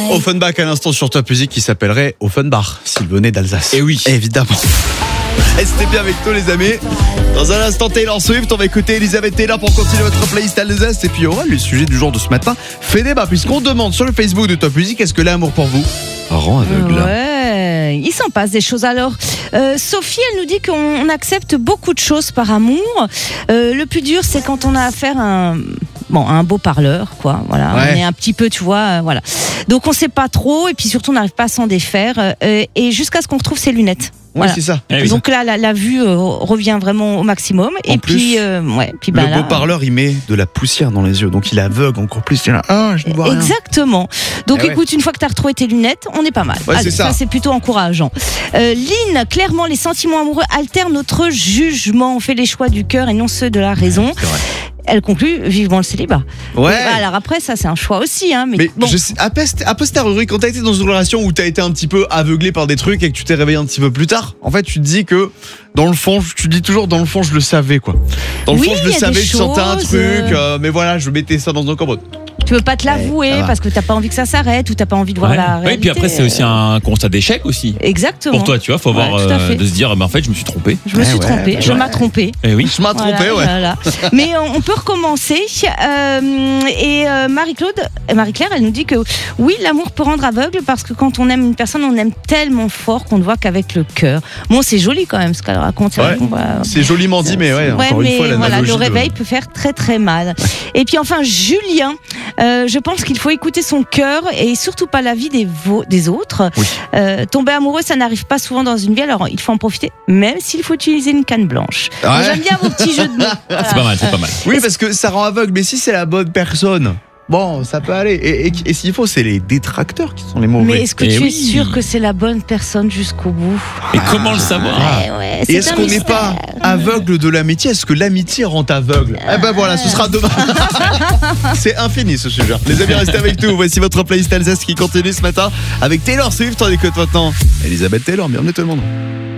Offenbach à l'instant sur Top Music qui s'appellerait Offenbach s'il venait d'Alsace. Et oui, évidemment. Restez bien avec nous les amis. Dans un instant Taylor Swift, on va écouter Elisabeth Taylor pour continuer votre playlist Alsace. Et puis il y aura le sujet du jour de ce matin fait débat puisqu'on demande sur le Facebook de Top Music, est-ce que l'amour pour vous rend aveugle? Ouais, il s'en passe des choses. Alors, Sophie, elle nous dit qu'on accepte beaucoup de choses par amour. Le plus dur, c'est quand on a affaire à un beau parleur, quoi. Voilà, ouais. On est un petit peu, tu vois, voilà. Donc on sait pas trop, et puis surtout on n'arrive pas à s'en défaire, et jusqu'à ce qu'on retrouve ses lunettes. Oui, Voilà. c'est ça. Donc là, la vue revient vraiment au maximum. En et plus, puis, le beau-parleur, il met de la poussière dans les yeux, donc il aveugle encore plus. Il est là, je ne vois rien. Exactement. Donc Eh ouais. écoute, une fois que tu as retrouvé tes lunettes, on est pas mal. Ouais, Allez, c'est ça. c'est plutôt encourageant. Lynn, clairement, les sentiments amoureux altèrent notre jugement. On fait les choix du cœur et non ceux de la raison. C'est vrai. Elle conclut vivement le célibat. Ouais. Alors après, ça c'est un choix aussi, hein. Mais bon. je sais, a posteriori, quand t'as été dans une relation où t'as été un petit peu aveuglé par des trucs et que tu t'es réveillé un petit peu plus tard, en fait, tu te dis que dans le fond, tu dis toujours dans le fond, je le savais quoi. Dans le Oui, fond, je le il y a savais, des je sentais un choses, truc, mais voilà, je mettais ça dans un cambodge. Tu veux pas te l'avouer ça va. parce que t'as pas envie que ça s'arrête ou t'as pas envie de voir la réalité. et puis après c'est aussi un constat d'échec aussi. Exactement. Pour toi, tu vois, faut avoir Ouais, tout à fait. de se dire, en fait, je me suis trompé. Je me suis trompée. bah Je ouais. m'ai trompée. Et oui. Je m'ai trompé, ouais. Voilà. Mais on peut recommencer. Marie-Claire, elle nous dit que oui, l'amour peut rendre aveugle parce que quand on aime une personne, on aime tellement fort qu'on ne voit qu'avec le cœur. Bon, c'est joli quand même ce qu'elle raconte. Ouais. C'est joliment dit, mais ouais, encore une fois, l'analogie le de- réveil peut faire très très mal. Et puis enfin, Julien, je pense qu'il faut écouter son cœur et surtout pas l'avis des autres. Oui. Tomber amoureux, ça n'arrive pas souvent dans une vie, alors il faut en profiter, même s'il faut utiliser une canne blanche. Ouais. Moi, j'aime bien vos petits jeux de mots. C'est pas mal, c'est pas mal. Oui, parce que ça rend aveugle, mais si c'est la bonne personne, bon, ça peut aller. Et s'il faut, c'est les détracteurs qui sont les mauvais. Mais est-ce que Eh tu oui. es sûr que c'est la bonne personne jusqu'au bout? Et comment le savoir? Ouais, Et c'est est-ce un qu'on n'est mystère. pas aveugle de l'amitié? Est-ce que l'amitié rend aveugle? Eh ben voilà, ce sera demain. C'est infini ce sujet. Les amis, restez avec nous. Voici votre playlist Alsace qui continue ce matin avec Taylor Swift. On écoute maintenant Elisabeth Taylor. Bienvenue tout le monde.